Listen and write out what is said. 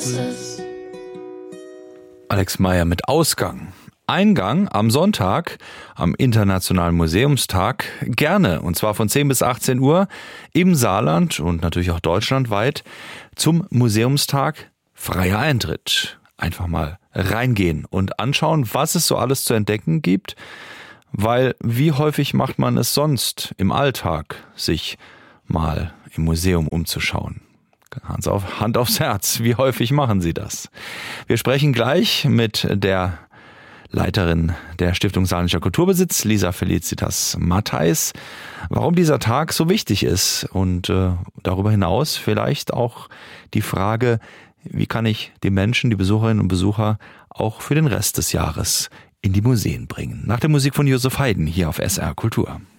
Alex Meyer mit Ausgang. Eingang am Sonntag, am Internationalen Museumstag, gerne, und zwar von 10 bis 18 Uhr im Saarland und natürlich auch deutschlandweit zum Museumstag, freier Eintritt. Einfach mal reingehen und anschauen, was es so alles zu entdecken gibt, weil wie häufig macht man es sonst im Alltag, sich mal im Museum umzuschauen? Hand aufs Herz, wie häufig machen Sie das? Wir sprechen gleich mit der Leiterin der Stiftung Saarländischer Kulturbesitz, Lisa Felicitas Matthijs, warum dieser Tag so wichtig ist und darüber hinaus vielleicht auch die Frage, wie kann ich die Menschen, die Besucherinnen und Besucher auch für den Rest des Jahres in die Museen bringen. Nach der Musik von Josef Haydn hier auf SR Kultur.